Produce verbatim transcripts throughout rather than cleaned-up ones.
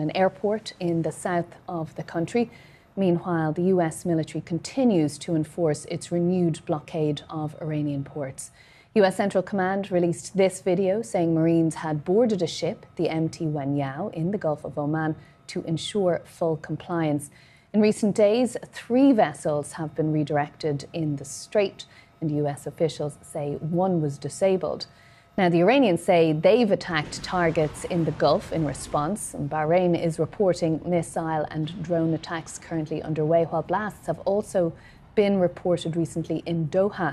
an airport in the south of the country. Meanwhile, the U S military continues to enforce its renewed blockade of Iranian ports. U S Central Command released this video saying Marines had boarded a ship, the M T Wen Yao, in the Gulf of Oman to ensure full compliance. In recent days, three vessels have been redirected in the strait, and U S officials say one was disabled. Now, the Iranians say they've attacked targets in the Gulf in response, and Bahrain is reporting missile and drone attacks currently underway, while blasts have also been reported recently in Doha.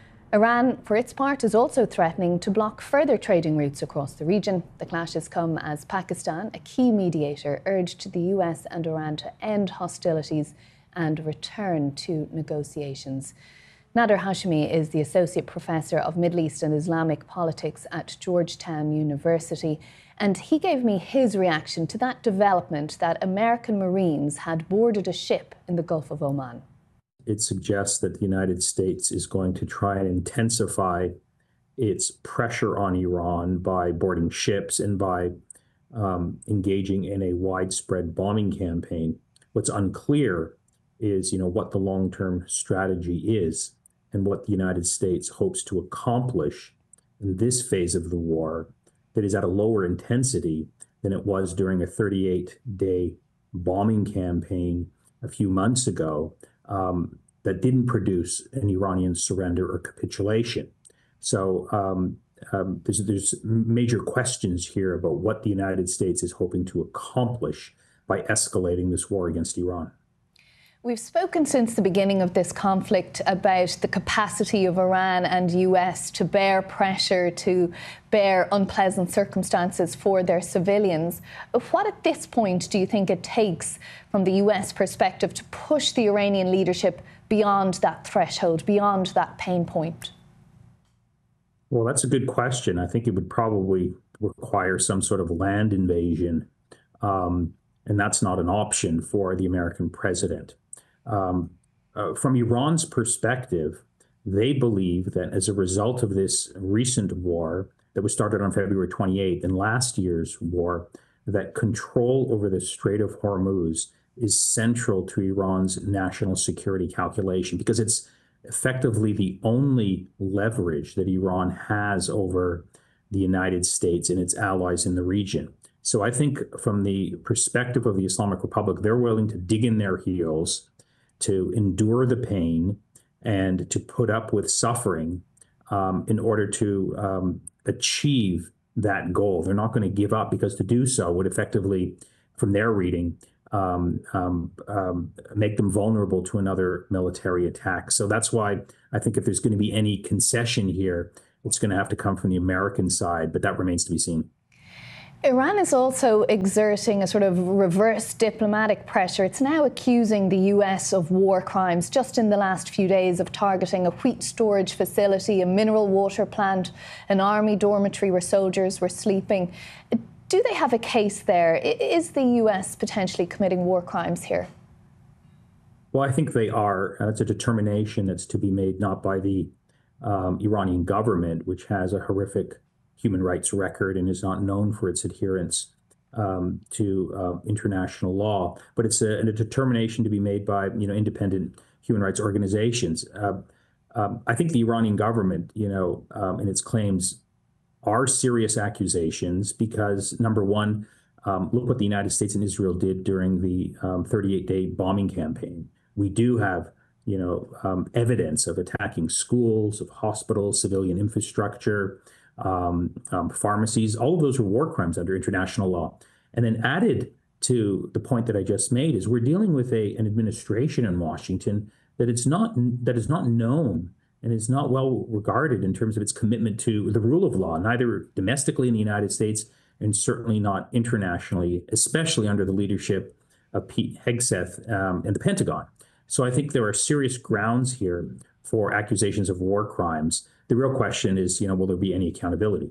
Iran, for its part, is also threatening to block further trading routes across the region. The clashes come as Pakistan, a key mediator, urged the U S and Iran to end hostilities and return to negotiations. Nader Hashemi is the Associate Professor of Middle East and Islamic Politics at Georgetown University, and he gave me his reaction to that development that American Marines had boarded a ship in the Gulf of Oman. It suggests that the United States is going to try and intensify its pressure on Iran by boarding ships and by um, engaging in a widespread bombing campaign. What's unclear is, you know, what the long-term strategy is and what the United States hopes to accomplish in this phase of the war that is at a lower intensity than it was during a thirty-eight day bombing campaign a few months ago um, that didn't produce an Iranian surrender or capitulation. So um, um, there's, there's major questions here about what the United States is hoping to accomplish by escalating this war against Iran. We've spoken since the beginning of this conflict about the capacity of Iran and U S to bear pressure, to bear unpleasant circumstances for their civilians. What at this point do you think it takes from the U S perspective to push the Iranian leadership beyond that threshold, beyond that pain point? Well, that's a good question. I think it would probably require some sort of land invasion, um, and that's not an option for the American president. Um, uh, from Iran's perspective, they believe that as a result of this recent war that was started on February twenty-eighth and last year's war, that control over the Strait of Hormuz is central to Iran's national security calculation, because it's effectively the only leverage that Iran has over the United States and its allies in the region. So I think from the perspective of the Islamic Republic, they're willing to dig in their heels, to endure the pain, and to put up with suffering um, in order to um, achieve that goal. They're not going to give up, because to do so would effectively, from their reading, um, um, um, make them vulnerable to another military attack. So that's why I think if there's going to be any concession here, it's going to have to come from the American side, but that remains to be seen. Iran is also exerting a sort of reverse diplomatic pressure. It's now accusing the U S of war crimes, just in the last few days, of targeting a wheat storage facility, a mineral water plant, an army dormitory where soldiers were sleeping. Do they have a case there? Is the U S potentially committing war crimes here? Well, I think they are. Uh, it's a determination that's to be made not by the um, Iranian government, which has a horrific human rights record and is not known for its adherence um, to uh, international law, but it's a, a determination to be made by, you know, independent human rights organizations. Uh, um, I think the Iranian government, you know, um, in its claims are serious accusations because, number one, um, look what the United States and Israel did during the um, thirty-eight day bombing campaign. We do have, you know, um, evidence of attacking schools, of hospitals, civilian infrastructure, Um, um, pharmacies. All of those are war crimes under international law. And then added to the point that I just made is we're dealing with a, an administration in Washington that it's not that is not known and is not well regarded in terms of its commitment to the rule of law, neither domestically in the United States and certainly not internationally, especially under the leadership of Pete Hegseth um, and the Pentagon. So I think there are serious grounds here for accusations of war crimes. The real question is, you know, will there be any accountability?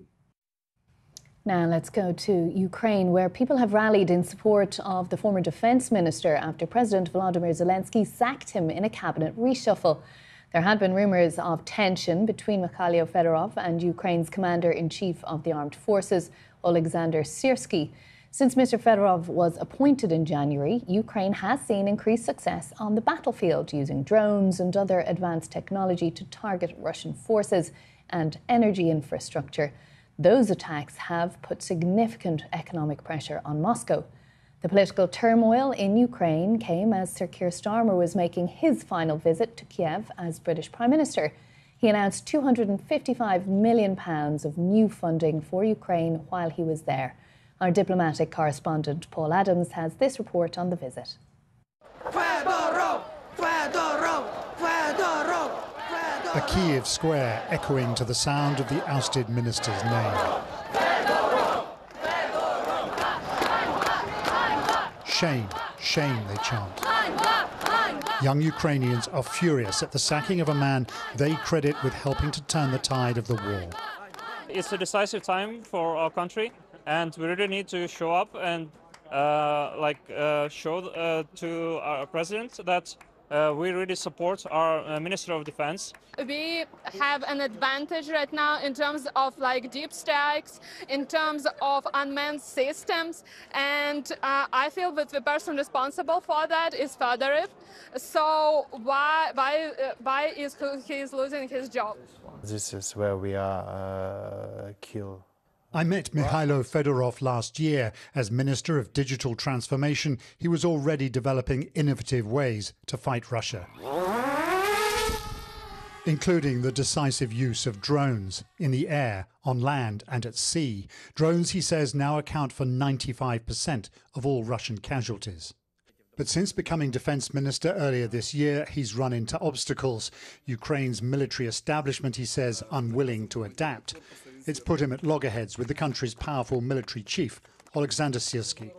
Now let's go to Ukraine, where people have rallied in support of the former defense minister after President Volodymyr Zelensky sacked him in a cabinet reshuffle. There had been rumors of tension between Mikhailo Fedorov and Ukraine's commander-in-chief of the armed forces, Oleksandr Syrsky. Since Mister Fedorov was appointed in January, Ukraine has seen increased success on the battlefield, using drones and other advanced technology to target Russian forces and energy infrastructure. Those attacks have put significant economic pressure on Moscow. The political turmoil in Ukraine came as Sir Keir Starmer was making his final visit to Kiev as British Prime Minister. He announced two hundred fifty-five million pounds of new funding for Ukraine while he was there. Our diplomatic correspondent Paul Adams has this report on the visit. Fedorov! Fedorov! Fedorov! Fedorov! A Kiev square echoing to the sound of the ousted minister's name. Fedorov! Fedorov! Shame, shame, they chant. Young Ukrainians are furious at the sacking of a man they credit with helping to turn the tide of the war. It's a decisive time for our country, and we really need to show up and uh, like uh, show uh, to our president that uh, we really support our uh, Minister of Defense. We have an advantage right now in terms of like deep strikes, in terms of unmanned systems, and uh, I feel that the person responsible for that is Fedorov. So why why uh, why is he is losing his job? This is where we are uh, killed. I met Mikhailo Fedorov last year. As Minister of Digital Transformation, he was already developing innovative ways to fight Russia, including the decisive use of drones in the air, on land and at sea. Drones, he says, now account for ninety-five percent of all Russian casualties. But since becoming defense minister earlier this year, he's run into obstacles. Ukraine's military establishment, he says, unwilling to adapt. It's put him at loggerheads with the country's powerful military chief, Oleksandr Syrsky.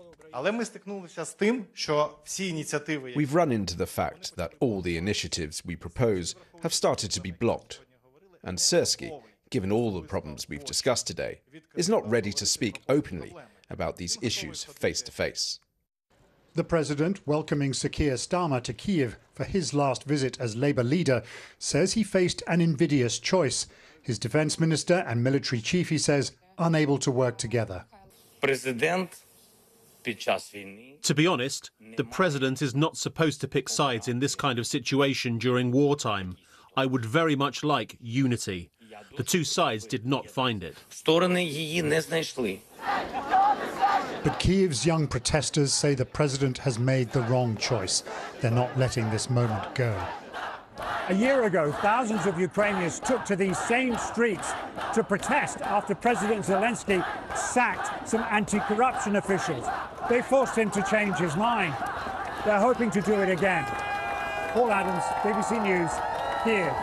We've run into the fact that all the initiatives we propose have started to be blocked. And Syrsky, given all the problems we've discussed today, is not ready to speak openly about these issues face to face. The president, welcoming Sir Keir Starmer to Kiev for his last visit as Labour leader, says he faced an invidious choice. His defence minister and military chief, he says, unable to work together. To be honest, the president is not supposed to pick sides in this kind of situation during wartime. I would very much like unity. The two sides did not find it. But Kiev's young protesters say the president has made the wrong choice. They're not letting this moment go. A year ago, thousands of Ukrainians took to these same streets to protest after President Zelensky sacked some anti-corruption officials. They forced him to change his mind. They're hoping to do it again. Paul Adams, B B C News, Kiev.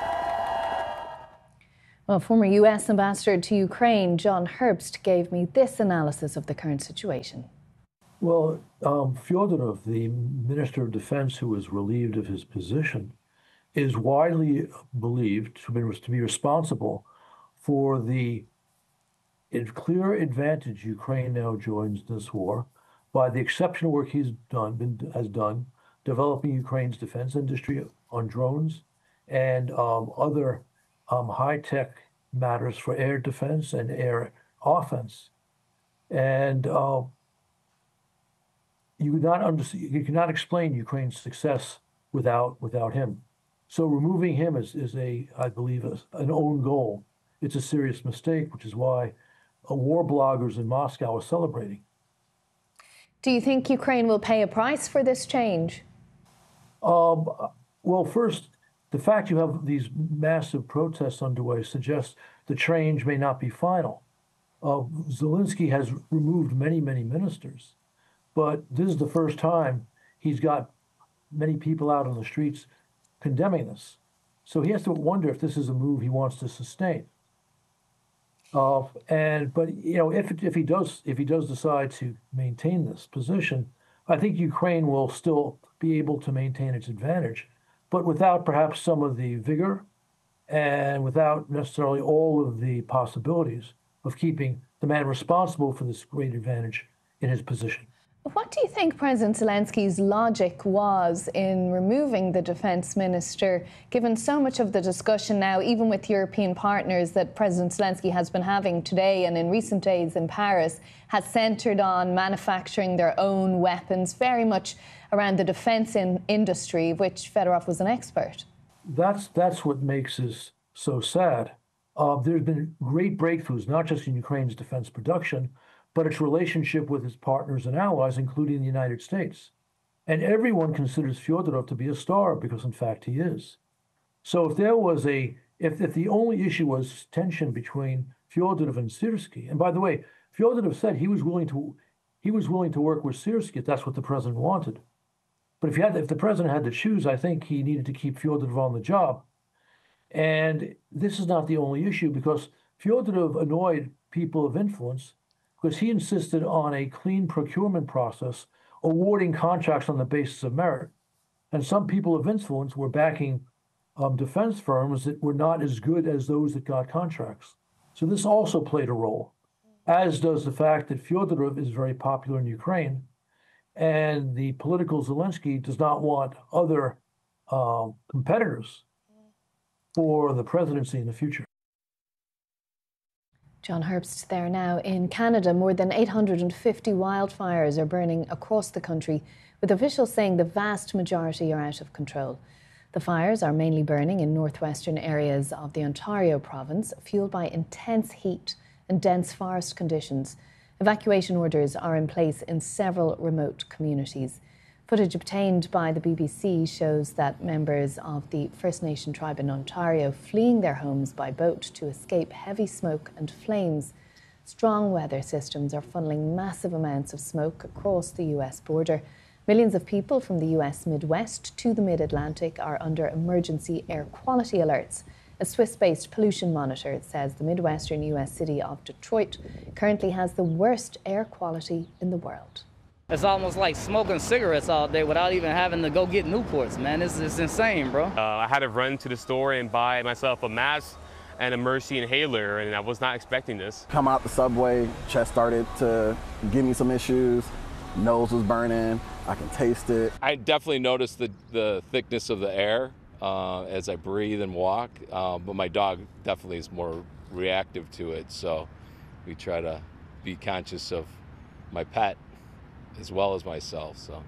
Well, former U S Ambassador to Ukraine, John Herbst, gave me this analysis of the current situation. Well, um, Fyodorov, the Minister of Defense who was relieved of his position, is widely believed to be, to be responsible for the clear advantage Ukraine now enjoys in this war by the exceptional work he's done been, has done developing Ukraine's defense industry on drones and um, other um, high-tech matters for air defense and air offense. And uh, you could not under, you cannot explain Ukraine's success without without him. So removing him is, is a, I believe, a, an own goal. It's a serious mistake, which is why uh, war bloggers in Moscow are celebrating. Do you think Ukraine will pay a price for this change? Um, well, first, the fact you have these massive protests underway suggests the change may not be final. Uh, Zelensky has removed many, many ministers, but this is the first time he's got many people out on the streets condemning this. So he has to wonder if this is a move he wants to sustain. Uh, and but you know, if if he does if he does decide to maintain this position, I think Ukraine will still be able to maintain its advantage, but without perhaps some of the vigor and without necessarily all of the possibilities of keeping the man responsible for this great advantage in his position. What do you think President Zelensky's logic was in removing the defence minister, given so much of the discussion now, even with European partners, that President Zelensky has been having today and in recent days in Paris, has centred on manufacturing their own weapons, very much around the defence in industry, of which Fedorov was an expert? That's, that's what makes this so sad. Uh, there's been great breakthroughs, not just in Ukraine's defence production, but its relationship with its partners and allies, including the United States. And everyone considers Fyodorov to be a star because, in fact, he is. So if there was a, if, if the only issue was tension between Fyodorov and Syrskyi, and by the way, Fyodorov said he was willing to, he was willing to work with Syrskyi if that's what the president wanted. But if, you had, if the president had to choose, I think he needed to keep Fyodorov on the job. And this is not the only issue, because Fyodorov annoyed people of influence because he insisted on a clean procurement process, awarding contracts on the basis of merit. And some people of influence were backing um, defense firms that were not as good as those that got contracts. So this also played a role, as does the fact that Fyodorov is very popular in Ukraine, and the political Zelensky does not want other uh, competitors for the presidency in the future. John Herbst there now. In Canada, more than eight hundred fifty wildfires are burning across the country, with officials saying the vast majority are out of control. The fires are mainly burning in northwestern areas of the Ontario province, fueled by intense heat and dense forest conditions. Evacuation orders are in place in several remote communities. Footage obtained by the B B C shows that members of the First Nation tribe in Ontario fleeing their homes by boat to escape heavy smoke and flames. Strong weather systems are funneling massive amounts of smoke across the U S border. Millions of people from the U S Midwest to the Mid-Atlantic are under emergency air quality alerts. A Swiss-based pollution monitor says the Midwestern U S city of Detroit currently has the worst air quality in the world. It's almost like smoking cigarettes all day without even having to go get Newports, man. This is insane, bro. Uh, I had to run to the store and buy myself a mask and a Mercy inhaler, and I was not expecting this. Come out the subway, chest started to give me some issues, nose was burning, I can taste it. I definitely noticed the, the thickness of the air uh, as I breathe and walk, uh, but my dog definitely is more reactive to it, so we try to be conscious of my pet as well as myself. So,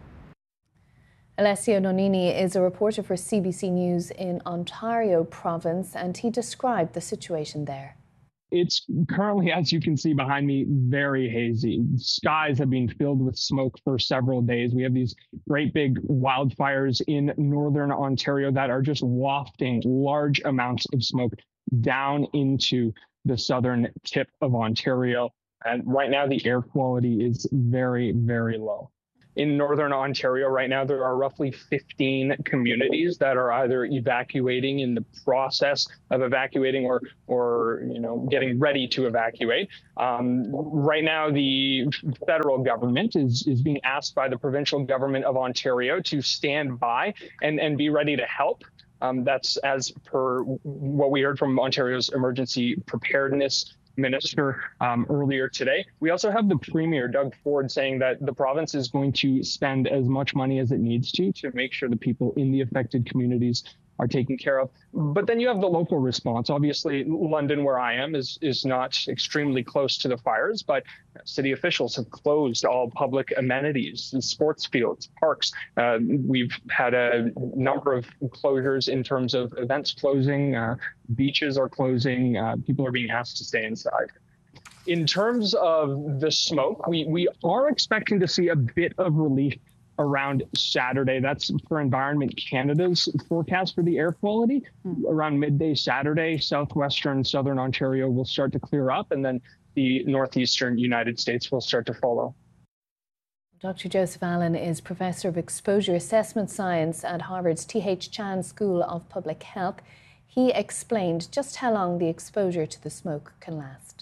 Alessio Nonini is a reporter for C B C News in Ontario province, and he described the situation there. It's currently, as you can see behind me, very hazy. Skies have been filled with smoke for several days. We have these great big wildfires in northern Ontario that are just wafting large amounts of smoke down into the southern tip of Ontario. And right now, the air quality is very, very low. In northern Ontario right now, there are roughly fifteen communities that are either evacuating, in the process of evacuating, or, or you know, getting ready to evacuate. Um, right now, the federal government is, is being asked by the provincial government of Ontario to stand by and, and be ready to help. Um, that's as per what we heard from Ontario's emergency preparedness minister um, earlier today. We also have the Premier, Doug Ford, saying that the province is going to spend as much money as it needs to to make sure the people in the affected communities are taken care of. But then you have the local response. Obviously, London, where I am, is, is not extremely close to the fires, but city officials have closed all public amenities, sports fields, parks. Uh, we've had a number of closures in terms of events closing, uh, beaches are closing, uh, people are being asked to stay inside. In terms of the smoke, we, we are expecting to see a bit of relief around Saturday. That's for Environment Canada's forecast for the air quality. Mm. Around midday Saturday, southwestern, southern Ontario will start to clear up, and then the northeastern United States will start to follow. Doctor Joseph Allen is Professor of Exposure Assessment Science at Harvard's T H Chan School of Public Health. He explained just how long the exposure to the smoke can last.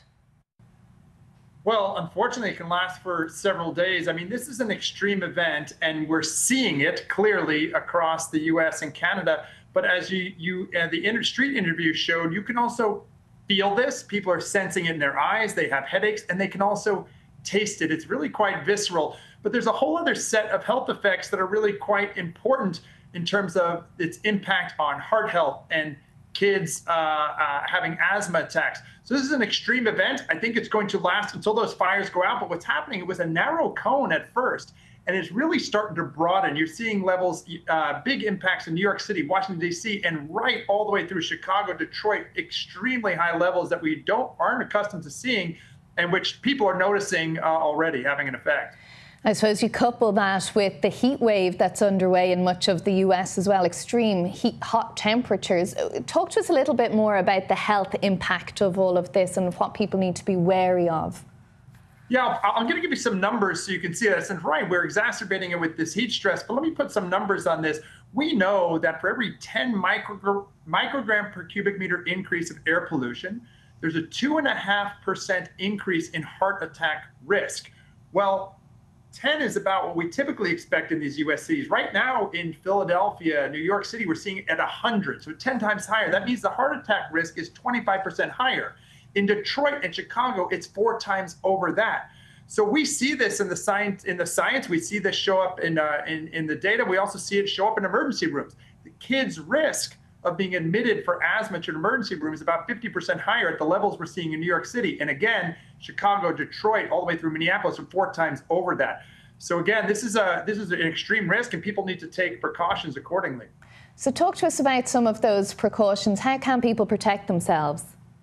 Well, unfortunately, it can last for several days. I mean, this is an extreme event, and we're seeing it clearly across the U S and Canada. But as you, you uh, the inter street interview showed, you can also feel this. People are sensing it in their eyes. They have headaches, and they can also taste it. It's really quite visceral. But there's a whole other set of health effects that are really quite important in terms of its impact on heart health and kids uh, uh, having asthma attacks. So this is an extreme event. I think it's going to last until those fires go out. But what's happening, it was a narrow cone at first, and it's really starting to broaden. You're seeing levels, uh, big impacts in New York City, Washington, D C, and right all the way through Chicago, Detroit, extremely high levels that we don't aren't accustomed to seeing, and which people are noticing uh, already having an effect. I suppose you couple that with the heat wave that's underway in much of the U S as well, extreme heat, hot temperatures. Talk to us a little bit more about the health impact of all of this and what people need to be wary of. Yeah, I'm going to give you some numbers so you can see that. And right, we're exacerbating it with this heat stress, but let me put some numbers on this. We know that for every ten micro, microgram per cubic meter increase of air pollution, there's a two and a half percent increase in heart attack risk. Well, ten is about what we typically expect in these U S cities. Right now in Philadelphia, New York City, we're seeing it at one hundred, so ten times higher. That means the heart attack risk is twenty-five percent higher. In Detroit and Chicago, it's four times over that. So we see this in the science. In the science, we see this show up in, uh, in, in the data. We also see it show up in emergency rooms. The kids' risk of being admitted for asthma to an emergency room is about fifty percent higher at the levels we're seeing in New York City. And again, Chicago, Detroit, all the way through Minneapolis are four times over that. So again, this is a this is an extreme risk, and people need to take precautions accordingly. So talk to us about some of those precautions. How can people protect themselves?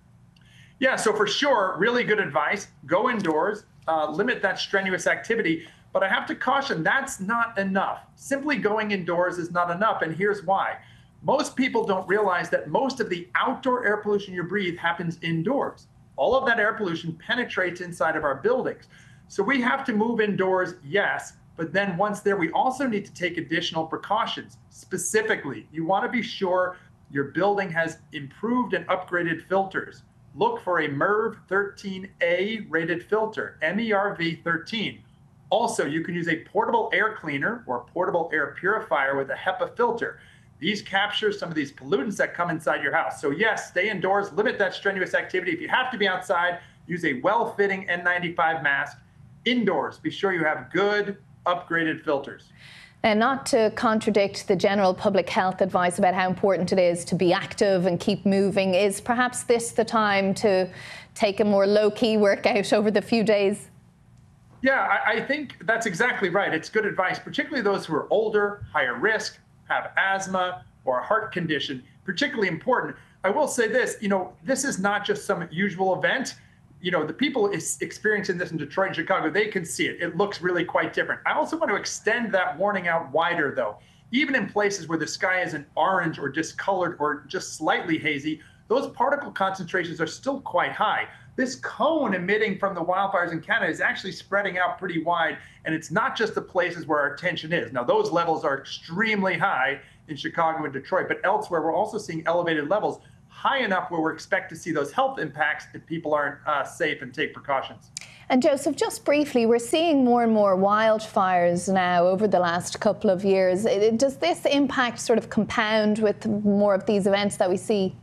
Yeah, so for sure, really good advice. Go indoors, uh, limit that strenuous activity. But I have to caution, that's not enough. Simply going indoors is not enough, and here's why. Most people don't realize that most of the outdoor air pollution you breathe happens indoors. All of that air pollution penetrates inside of our buildings. So we have to move indoors, yes, but then once there, we also need to take additional precautions. Specifically, you want to be sure your building has improved and upgraded filters. Look for a MERV thirteen A rated filter, M E R V thirteen. Also, you can use a portable air cleaner or portable air purifier with a HEPA filter. These capture some of these pollutants that come inside your house. So yes, stay indoors, limit that strenuous activity. If you have to be outside, use a well-fitting N ninety-five mask. Indoors, be sure you have good, upgraded filters. And not to contradict the general public health advice about how important it is to be active and keep moving, is perhaps this the time to take a more low-key workout over the few days? Yeah, I, I think that's exactly right. It's good advice, particularly those who are older, higher risk, have asthma or a heart condition, particularly important. I will say this, you know, this is not just some usual event. You know, the people is experiencing this in Detroit and Chicago, they can see it. It looks really quite different. I also want to extend that warning out wider, though. Even in places where the sky is an orange or discolored or just slightly hazy, those particle concentrations are still quite high. This cone emitting from the wildfires in Canada is actually spreading out pretty wide, and it's not just the places where our attention is. Now, those levels are extremely high in Chicago and Detroit, but elsewhere we're also seeing elevated levels, high enough where we expect to see those health impacts if people aren't uh, safe and take precautions. And Joseph, just briefly, we're seeing more and more wildfires now over the last couple of years. Does this impact sort of compound with more of these events that we see?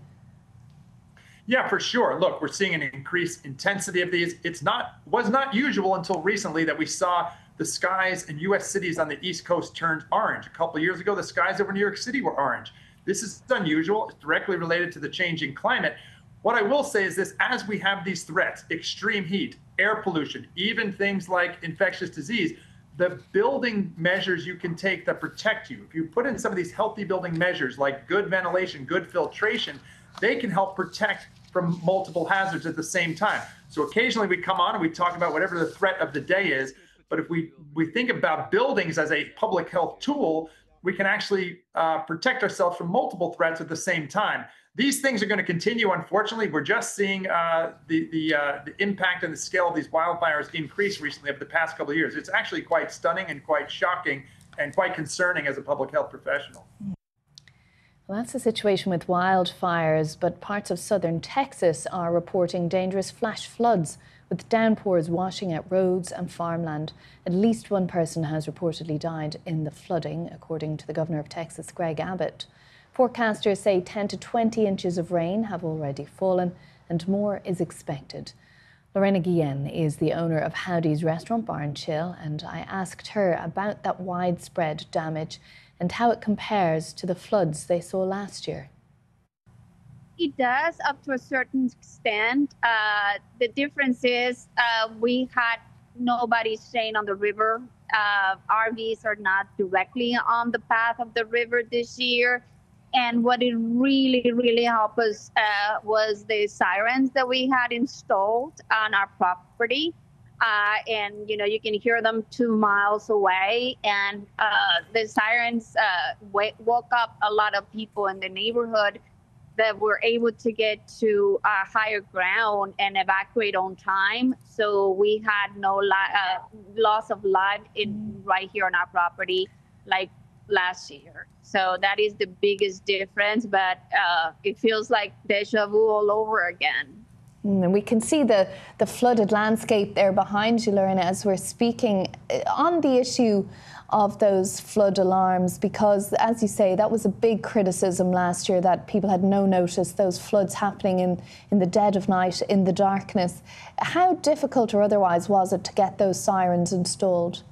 Yeah, for sure. Look, we're seeing an increased intensity of these. It's not was not usual until recently that we saw the skies in U S cities on the East Coast turned orange. A couple of years ago, the skies over New York City were orange. This is unusual. It's directly related to the changing climate. What I will say is this: as we have these threats, extreme heat, air pollution, even things like infectious disease, the building measures you can take that protect you, if you put in some of these healthy building measures like good ventilation, good filtration, they can help protect from multiple hazards at the same time. So occasionally we come on and we talk about whatever the threat of the day is, but if we, we think about buildings as a public health tool, we can actually uh, protect ourselves from multiple threats at the same time. These things are going to continue, unfortunately. We're just seeing uh, the, the, uh, the impact and the scale of these wildfires increase recently over the past couple of years. It's actually quite stunning and quite shocking and quite concerning as a public health professional. Well, that's the situation with wildfires, but parts of southern Texas are reporting dangerous flash floods with downpours washing out roads and farmland. At least one person has reportedly died in the flooding, according to the governor of Texas, Greg Abbott. Forecasters say ten to twenty inches of rain have already fallen and more is expected. Lorena Guillen is the owner of Howdy's Restaurant Bar and Chill, and I asked her about that widespread damage and how it compares to the floods they saw last year. It does up to a certain extent. Uh, the difference is uh, we had nobody staying on the river. Uh, R Vs are not directly on the path of the river this year. And what it really, really helped us uh, was the sirens that we had installed on our property. Uh, and, you know, you can hear them two miles away. And uh, the sirens uh, w- woke up a lot of people in the neighborhood that were able to get to uh, higher ground and evacuate on time. So we had no li- uh, loss of life in right here on our property like last year. So that is the biggest difference, but uh, it feels like deja vu all over again. And we can see the, the flooded landscape there behind you, Lorena, as we're speaking on the issue of those flood alarms, because, as you say, that was a big criticism last year, that people had no notice, those floods happening in, in the dead of night, in the darkness. How difficult or otherwise was it to get those sirens installed?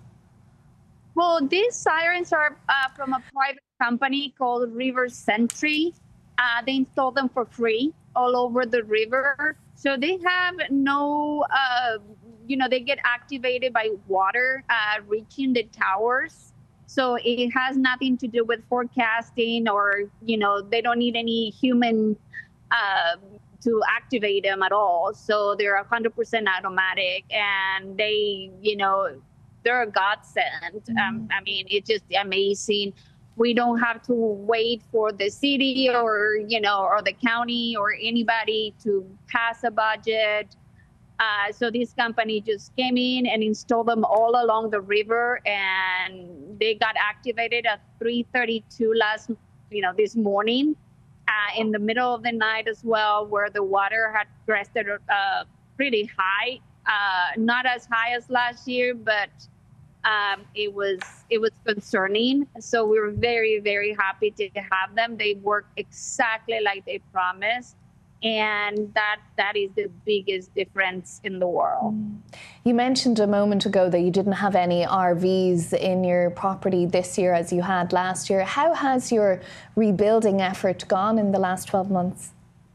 Well, these sirens are uh, from a private company called River Sentry. Uh, they install them for free all over the river. So they have no, uh, you know, they get activated by water uh, reaching the towers. So it has nothing to do with forecasting, or, you know, they don't need any human uh, to activate them at all. So they're one hundred percent automatic, and they, you know, they're a godsend. Mm-hmm. Um, I mean, it's just amazing. We don't have to wait for the city or, you know, or the county or anybody to pass a budget. Uh, so this company just came in and installed them all along the river, and they got activated at three thirty-two last, you know, this morning, uh, in the middle of the night as well, where the water had crested uh, pretty high, uh, not as high as last year, but Um, it was it was concerning. So we were very, very happy to have them. They work exactly like they promised, and that that is the biggest difference in the world. You mentioned a moment ago that you didn't have any R Vs in your property this year as you had last year. How has your rebuilding effort gone in the last twelve months?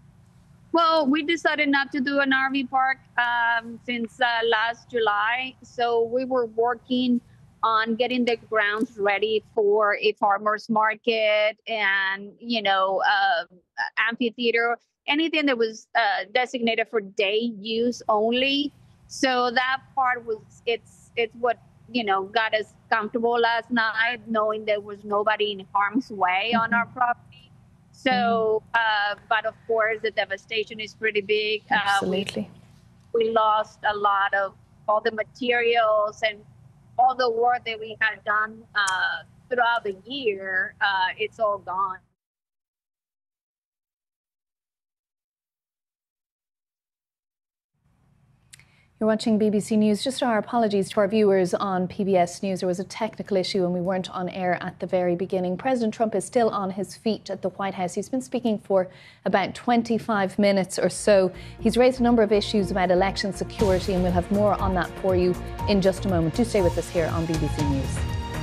Well, we decided not to do an R V park um, since uh, last July. So we were working on getting the grounds ready for a farmer's market and, you know, uh, amphitheater, anything that was uh, designated for day use only. So that part was, it's, it's what, you know, got us comfortable last night, knowing there was nobody in harm's way mm-hmm. on our property. So, uh, but of course, the devastation is pretty big. Absolutely. Uh, we, we lost a lot of all the materials and all the work that we had done uh, throughout the year. Uh, it's all gone. You're watching B B C News. Just our apologies to our viewers on P B S News. There was a technical issue and we weren't on air at the very beginning. President Trump is still on his feet at the White House. He's been speaking for about twenty-five minutes or so. He's raised a number of issues about election security, and we'll have more on that for you in just a moment. Do stay with us here on B B C News.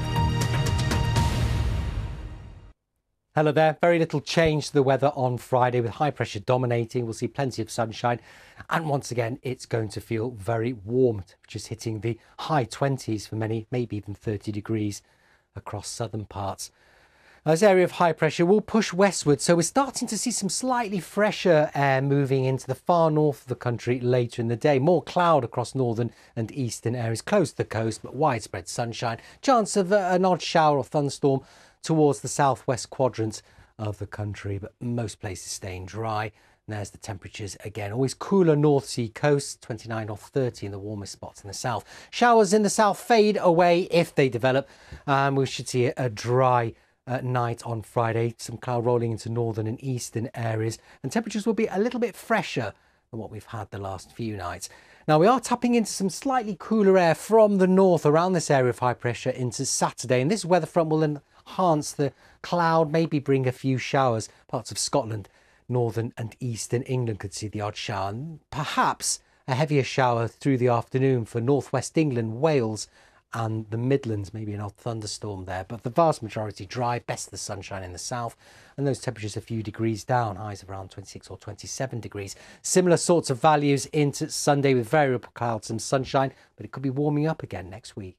Hello there. Very little change to the weather on Friday, with high pressure dominating. We'll see plenty of sunshine. And once again, it's going to feel very warm, just hitting the high twenties for many, maybe even thirty degrees across southern parts. This area of high pressure will push westward, so we're starting to see some slightly fresher air moving into the far north of the country later in the day. More cloud across northern and eastern areas close to the coast, but widespread sunshine. Chance of an odd shower or thunderstorm towards the southwest quadrant of the country, but most places staying dry. And there's the temperatures again. Always cooler North Sea coast, twenty-nine or thirty in the warmest spots in the south. Showers in the south fade away if they develop. Um, we should see a dry uh, night on Friday. Some cloud rolling into northern and eastern areas. And temperatures will be a little bit fresher than what we've had the last few nights. Now, we are tapping into some slightly cooler air from the north around this area of high pressure into Saturday. And this weather front will enhance the cloud, maybe bring a few showers. Parts of Scotland, northern and eastern England could see the odd shower, and perhaps A heavier shower through the afternoon for northwest England, Wales and the Midlands, maybe an odd thunderstorm there, but the vast majority dry, best of the sunshine in the south, and those temperatures a few degrees down, highs of around twenty-six or twenty-seven degrees. Similar sorts of values into Sunday with variable clouds and sunshine, but it could be warming up again next week.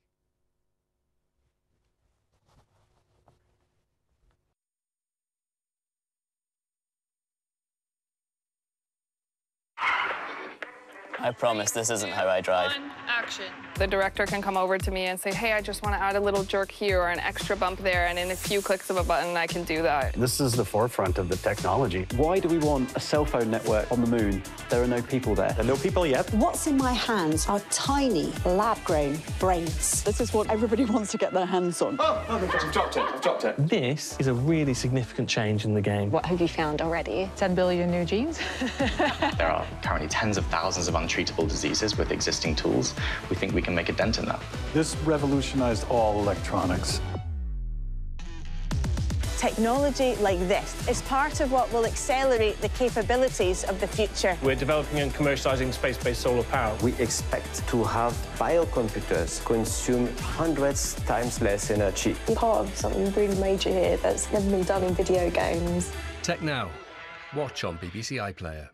I promise this isn't how I drive. Action. The director can come over to me and say, hey, I just want to add a little jerk here or an extra bump there, and in a few clicks of a button, I can do that. This is the forefront of the technology. Why do we want a cell phone network on the moon? There are no people there. There are no people yet. What's in my hands are tiny, lab-grown brains. This is what everybody wants to get their hands on. Oh, oh I've dropped it, I've dropped it. This is a really significant change in the game. What have you found already? ten billion new genes? There are currently tens of thousands of untreatable diseases with existing tools. We think we can make a dent in that. This revolutionized all electronics. Technology like this is part of what will accelerate the capabilities of the future. We're developing and commercializing space-based solar power. We expect to have biocomputers consume hundreds times less energy. We're part of something really major here that's never been done in video games. Tech Now. Watch on B B C iPlayer.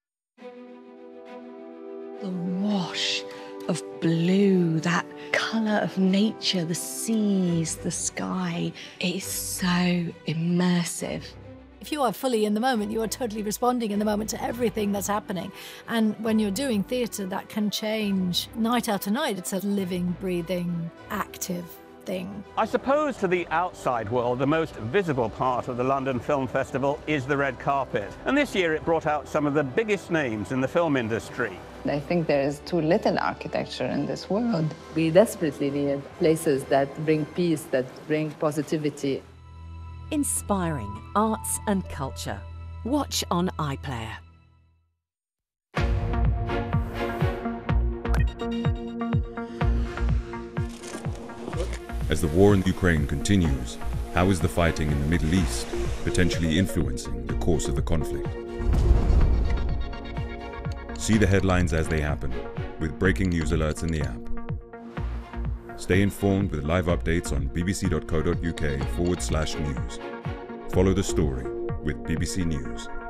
The wash of blue, that colour of nature, the seas, the sky. It is so immersive. If you are fully in the moment, you are totally responding in the moment to everything that's happening. And when you're doing theatre, that can change night after night. It's a living, breathing, active thing. I suppose to the outside world, the most visible part of the London Film Festival is the red carpet. And this year it brought out some of the biggest names in the film industry. I think there is too little architecture in this world. We desperately need places that bring peace, that bring positivity. Inspiring arts and culture. Watch on iPlayer. As the war in Ukraine continues, how is the fighting in the Middle East potentially influencing the course of the conflict? See the headlines as they happen, with breaking news alerts in the app. Stay informed with live updates on bbc.co.uk forward slash news. Follow the story with B B C News.